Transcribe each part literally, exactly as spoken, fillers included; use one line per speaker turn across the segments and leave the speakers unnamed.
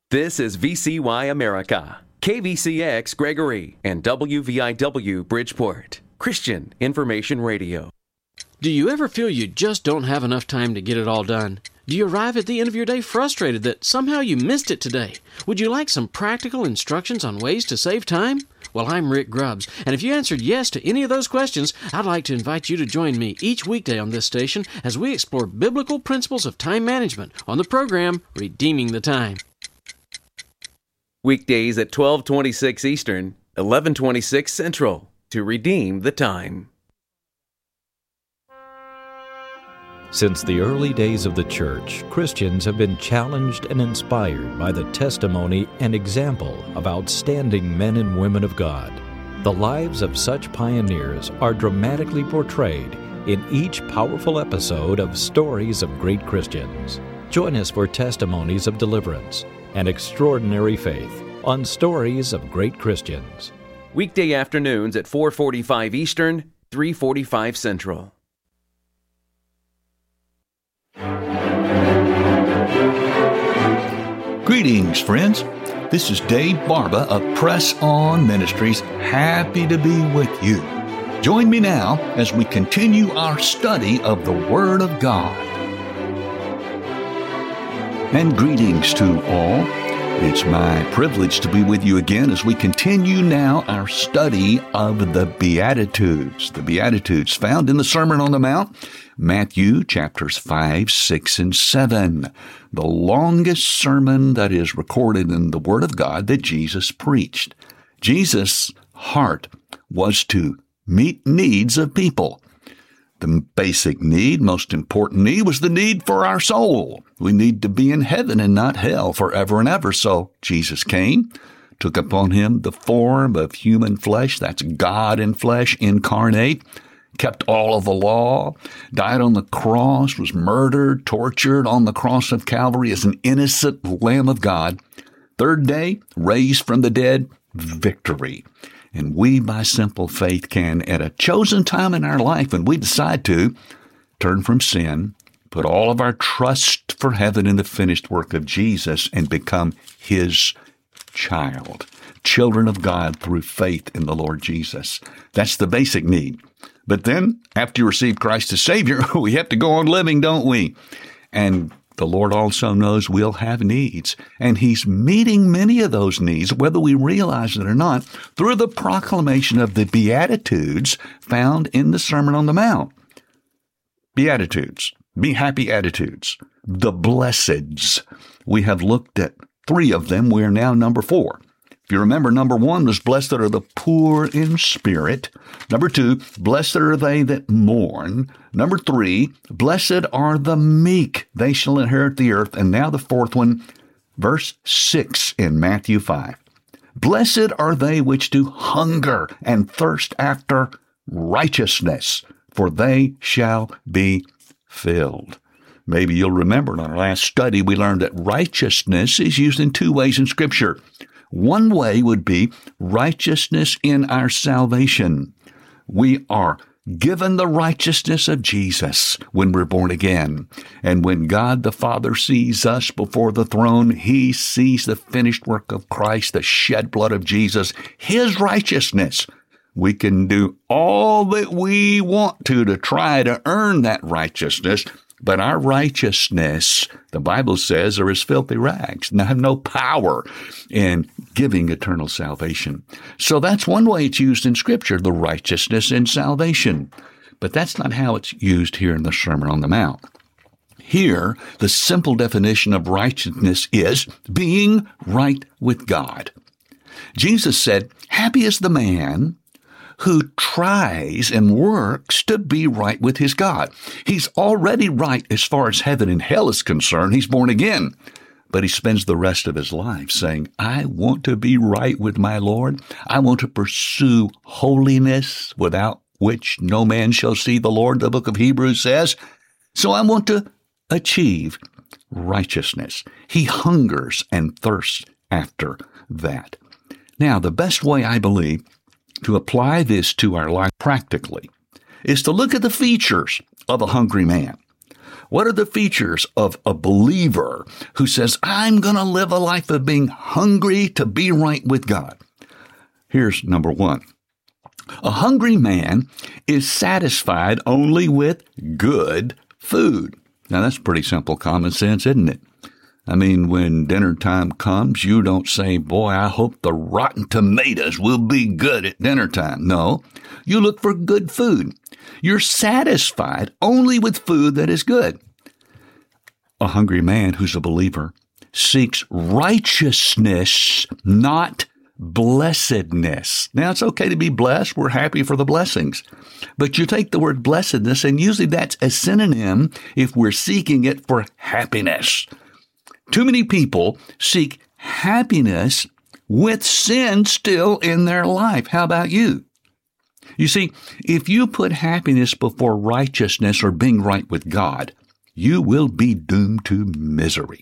This is V C Y America, K V C X Gregory, and W V I W Bridgeport, Christian Information Radio.
Do you ever feel you just don't have enough time to get it all done? Do you arrive at the end of your day frustrated that somehow you missed it today? Would you like some practical instructions on ways to save time? Well, I'm Rick Grubbs, and if you answered yes to any of those questions, I'd like to invite you to join me each weekday on this station as we explore biblical principles of time management on the program Redeeming the Time.
Weekdays at twelve twenty-six Eastern, eleven twenty-six Central, to redeem the time.
Since the early days of the church, Christians have been challenged and inspired by the testimony and example of outstanding men and women of God. The lives of such pioneers are dramatically portrayed in each powerful episode of Stories of Great Christians. Join us for testimonies of deliverance and extraordinary faith on Stories of Great Christians.
Weekday afternoons at four forty-five Eastern, three forty-five Central.
Greetings, friends. This is Dave Barba of Press On Ministries, happy to be with you. Join me now as we continue our study of the Word of God. And greetings to all. It's my privilege to be with you again as we continue now our study of the Beatitudes. The Beatitudes found in the Sermon on the Mount, Matthew chapters five, six, and seven. The longest sermon that is recorded in the Word of God that Jesus preached. Jesus' heart was to meet needs of people. The basic need, most important need, was the need for our soul. We need to be in heaven and not hell forever and ever. So Jesus came, took upon him the form of human flesh, that's God in flesh incarnate, kept all of the law, died on the cross, was murdered, tortured on the cross of Calvary as an innocent Lamb of God. Third day, raised from the dead, victory. And we, by simple faith, can, at a chosen time in our life, when we decide to, turn from sin, put all of our trust for heaven in the finished work of Jesus, and become His child, children of God through faith in the Lord Jesus. That's the basic need. But then, after you receive Christ as Savior, we have to go on living, don't we? And the Lord also knows we'll have needs, and He's meeting many of those needs, whether we realize it or not, through the proclamation of the Beatitudes found in the Sermon on the Mount. Beatitudes, be happy attitudes, the blesseds. We have looked at three of them. We are now number four. If you remember, number one was, blessed are the poor in spirit. Number two, blessed are they that mourn. Number three, blessed are the meek. They shall inherit the earth. And now the fourth one, verse six in Matthew five. Blessed are they which do hunger and thirst after righteousness, for they shall be filled. Maybe you'll remember in our last study, we learned that righteousness is used in two ways in Scripture. One way would be righteousness in our salvation. We are given the righteousness of Jesus when we're born again. And when God the Father sees us before the throne, He sees the finished work of Christ, the shed blood of Jesus, His righteousness. We can do all that we want to to try to earn that righteousness. But our righteousness, the Bible says, are as filthy rags and have no power in giving eternal salvation. So that's one way it's used in Scripture, the righteousness in salvation. But that's not how it's used here in the Sermon on the Mount. Here, the simple definition of righteousness is being right with God. Jesus said, happy is the man who tries and works to be right with his God. He's already right as far as heaven and hell is concerned. He's born again. But he spends the rest of his life saying, I want to be right with my Lord. I want to pursue holiness without which no man shall see the Lord, the book of Hebrews says. So I want to achieve righteousness. He hungers and thirsts after that. Now, the best way, I believe, to apply this to our life practically is to look at the features of a hungry man. What are the features of a believer who says, I'm going to live a life of being hungry to be right with God? Here's number one. A hungry man is satisfied only with good food. Now, that's pretty simple common sense, isn't it? I mean, when dinner time comes, you don't say, boy, I hope the rotten tomatoes will be good at dinner time. No, you look for good food. You're satisfied only with food that is good. A hungry man who's a believer seeks righteousness, not blessedness. Now, it's okay to be blessed. We're happy for the blessings. But you take the word blessedness, and usually that's a synonym if we're seeking it for happiness. Too many people seek happiness with sin still in their life. How about you? You see, if you put happiness before righteousness or being right with God, you will be doomed to misery.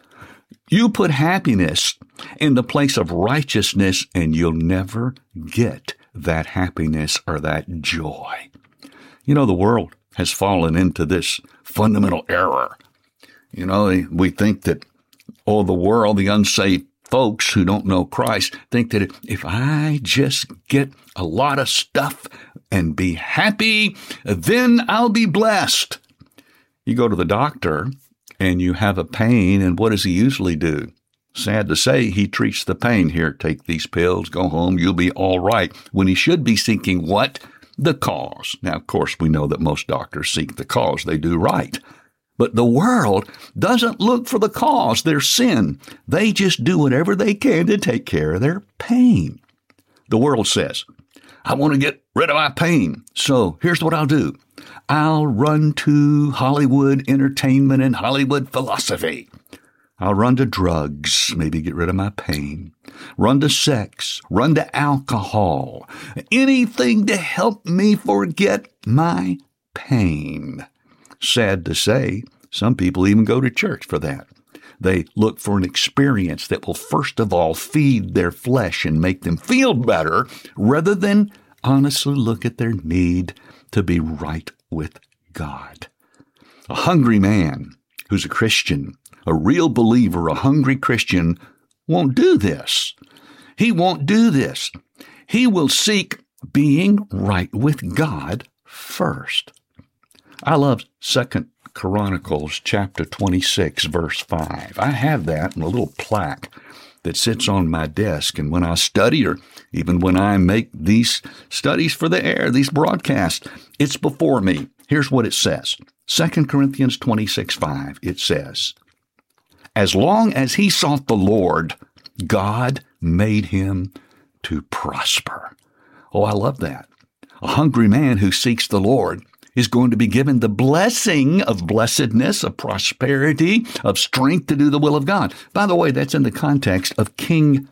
You put happiness in the place of righteousness, and you'll never get that happiness or that joy. You know, the world has fallen into this fundamental error. You know, we think that, oh, the world, the unsaved folks who don't know Christ, think that if I just get a lot of stuff and be happy, then I'll be blessed. You go to the doctor and you have a pain, and what does he usually do? Sad to say, he treats the pain. Here, take these pills, go home, you'll be all right. When he should be seeking what? The cause. Now, of course, we know that most doctors seek the cause. They do right. But the world doesn't look for the cause, their sin. They just do whatever they can to take care of their pain. The world says, I want to get rid of my pain, so here's what I'll do. I'll run to Hollywood entertainment and Hollywood philosophy. I'll run to drugs, maybe get rid of my pain. Run to sex, run to alcohol, anything to help me forget my pain. Sad to say, some people even go to church for that. They look for an experience that will first of all feed their flesh and make them feel better, rather than honestly look at their need to be right with God. A hungry man who's a Christian, a real believer, a hungry Christian, won't do this. He won't do this. He will seek being right with God first. I love Second Chronicles chapter twenty-six, verse five. I have that in a little plaque that sits on my desk, and when I study, or even when I make these studies for the air, these broadcasts, it's before me. Here's what it says. Second Corinthians twenty-six, five, it says, as long as he sought the Lord, God made him to prosper. Oh, I love that. A hungry man who seeks the Lord is going to be given the blessing of blessedness, of prosperity, of strength to do the will of God. By the way, that's in the context of King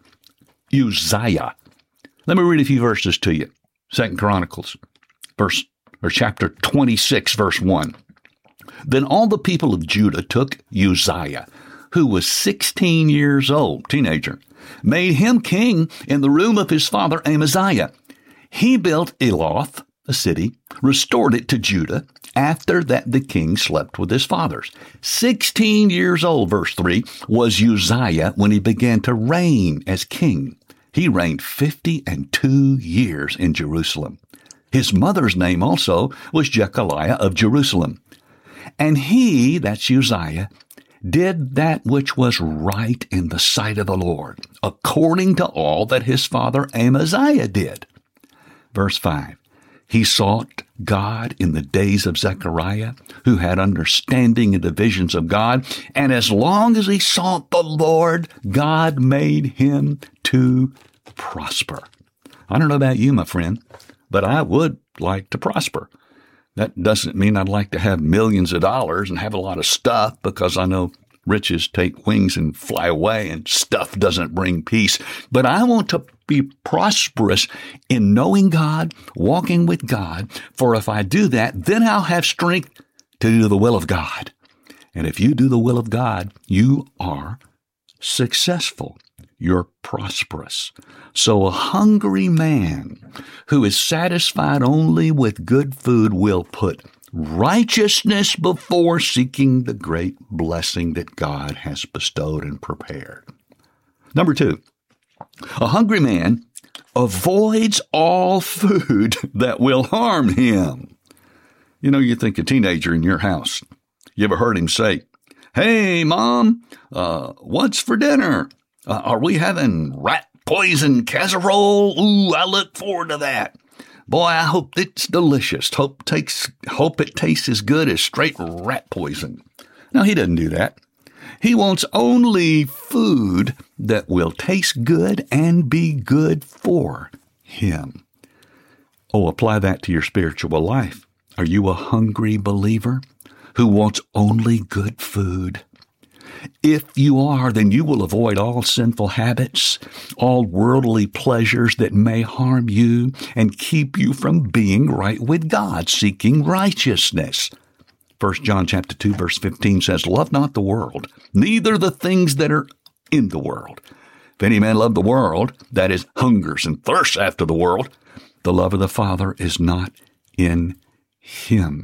Uzziah. Let me read a few verses to you. Second Chronicles, verse or chapter twenty-six, verse one. Then all the people of Judah took Uzziah, who was sixteen years old, teenager, made him king in the room of his father Amaziah. He built Eloth, a city, restored it to Judah, after that the king slept with his fathers. Sixteen years old, verse three, was Uzziah when he began to reign as king. He reigned fifty and two years in Jerusalem. His mother's name also was Jechaliah of Jerusalem. And he, that's Uzziah, did that which was right in the sight of the Lord, according to all that his father Amaziah did. Verse five, he sought God in the days of Zechariah, who had understanding in the visions of God, and as long as he sought the Lord, God made him to prosper. I don't know about you, my friend, but I would like to prosper. That doesn't mean I'd like to have millions of dollars and have a lot of stuff, because I know riches take wings and fly away, and stuff doesn't bring peace. But I want to be prosperous in knowing God, walking with God, for if I do that, then I'll have strength to do the will of God. And if you do the will of God, you are successful. You're prosperous. So a hungry man who is satisfied only with good food will put righteousness before seeking the great blessing that God has bestowed and prepared. Number two, a hungry man avoids all food that will harm him. You know, you think a teenager in your house, you ever heard him say, "Hey, Mom, uh, what's for dinner? Uh, are we having rat poison casserole? Ooh, I look forward to that. Boy, I hope it's delicious. Hope takes, hope it tastes as good as straight rat poison." No, he doesn't do that. He wants only food that will taste good and be good for him. Oh, apply that to your spiritual life. Are you a hungry believer who wants only good food? If you are, then you will avoid all sinful habits, all worldly pleasures that may harm you and keep you from being right with God, seeking righteousness. First John chapter two, verse fifteen says, "Love not the world, neither the things that are in the world. If any man love the world, that is, hungers and thirsts after the world, the love of the Father is not in him."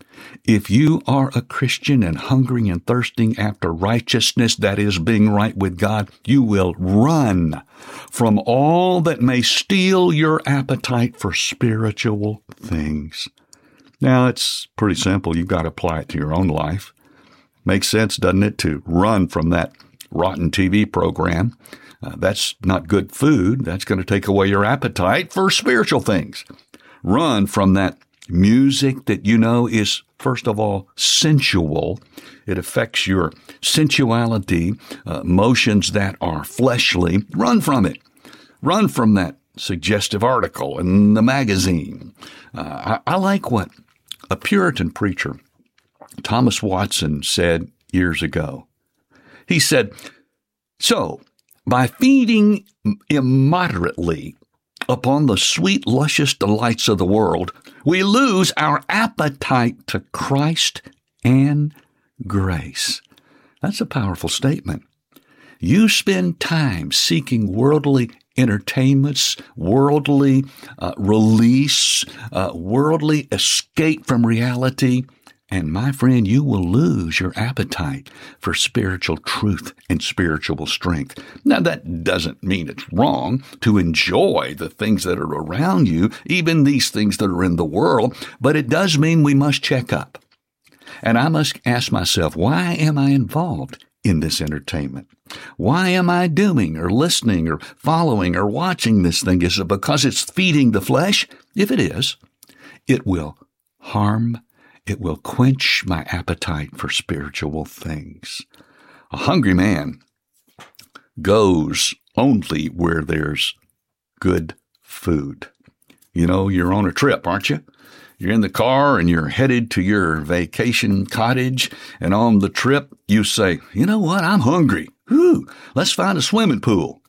If you are a Christian and hungering and thirsting after righteousness, that is, being right with God, you will run from all that may steal your appetite for spiritual things. Now, it's pretty simple. You've got to apply it to your own life. Makes sense, doesn't it, to run from that rotten T V program? Uh, that's not good food. That's going to take away your appetite for spiritual things. Run from that music that you know is, first of all, sensual. It affects your sensuality, uh, emotions that are fleshly. Run from it. Run from that suggestive article in the magazine. Uh, I, I like what a Puritan preacher, Thomas Watson, said years ago. He said, "So, by feeding immoderately upon the sweet, luscious delights of the world, we lose our appetite to Christ and grace." That's a powerful statement. You spend time seeking worldly entertainments, worldly uh, release, uh, worldly escape from reality, and my friend, you will lose your appetite for spiritual truth and spiritual strength. Now, that doesn't mean it's wrong to enjoy the things that are around you, even these things that are in the world, but it does mean we must check up. And I must ask myself, why am I involved in this entertainment? Why am I doing or listening or following or watching this thing? Is it because it's feeding the flesh? If it is, it will harm, it will quench my appetite for spiritual things. A hungry man goes only where there's good food. You know, you're on a trip, aren't you? You're in the car and you're headed to your vacation cottage, and on the trip you say, "You know what? I'm hungry. Whew, let's find a swimming pool."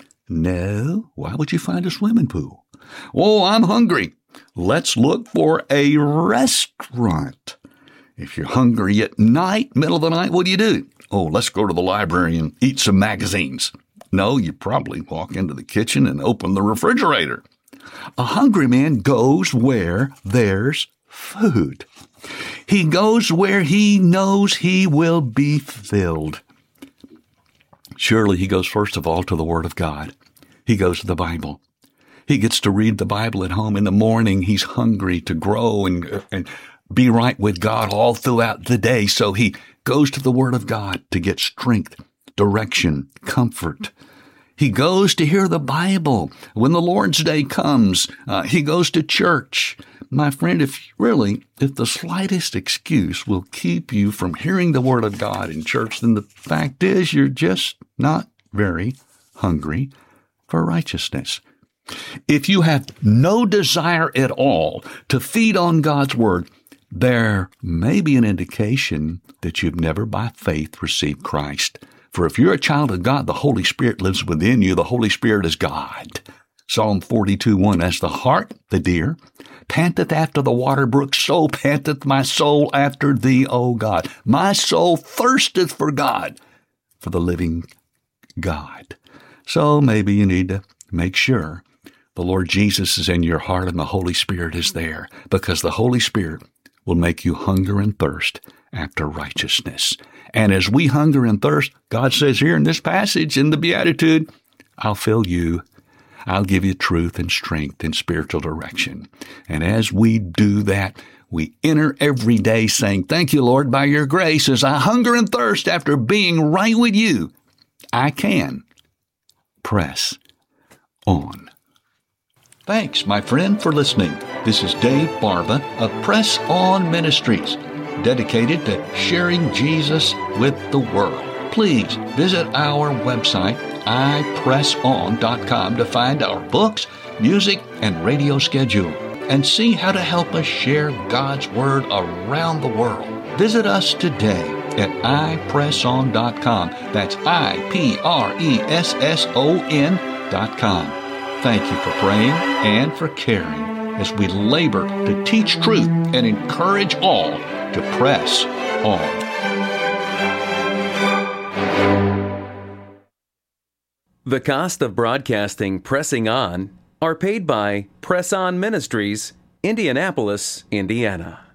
No, why would you find a swimming pool? "Oh, I'm hungry. Let's look for a restaurant." If you're hungry at night, middle of the night, what do you do? "Oh, let's go to the library and eat some magazines." No, you probably walk into the kitchen and open the refrigerator. A hungry man goes where there's food. He goes where he knows he will be filled. Surely he goes first of all to the Word of God. He goes to the Bible. He gets to read the Bible at home in the morning. He's hungry to grow and, and be right with God all throughout the day. So he goes to the Word of God to get strength, direction, comfort. He goes to hear the Bible. When the Lord's Day comes, uh, he goes to church. My friend, if really, if the slightest excuse will keep you from hearing the Word of God in church, then the fact is you're just not very hungry for righteousness. If you have no desire at all to feed on God's Word, there may be an indication that you've never by faith received Christ. For if you're a child of God, the Holy Spirit lives within you. The Holy Spirit is God. Psalm forty-two one, "As the hart, the deer, panteth after the water brook, so panteth my soul after thee, O God." My soul thirsteth for God, for the living God. So maybe you need to make sure the Lord Jesus is in your heart and the Holy Spirit is there, because the Holy Spirit will make you hunger and thirst after righteousness. And as we hunger and thirst, God says here in this passage in the Beatitude, I'll fill you. I'll give you truth and strength and spiritual direction. And as we do that, we enter every day saying, thank you, Lord, by your grace, as I hunger and thirst after being right with you, I can press on. Thanks, my friend, for listening. This is Dave Barba of Press On Ministries, dedicated to sharing Jesus with the world. Please visit our website, i press on dot com, to find our books, music, and radio schedule, and see how to help us share God's Word around the world. Visit us today at i press on dot com. That's I P R E S S O N dot com. Thank you for praying and for caring as we labor to teach truth and encourage all to press on.
The cost of broadcasting Pressing On are paid by Press On Ministries, Indianapolis, Indiana.